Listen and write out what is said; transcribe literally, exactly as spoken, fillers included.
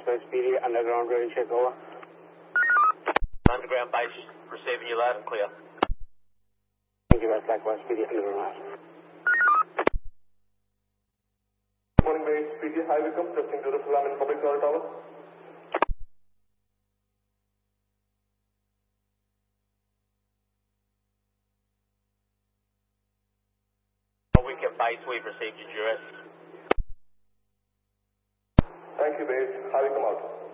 Southwest P D, underground rail check, over. Underground base, receiving you loud and clear. Thank you, West Southwest P D, underground. Good morning, base, P D, high Wickham, testing to the Salam in public tower tower. Wickham base, we've received your duress. Thank you, base, high Wickham out.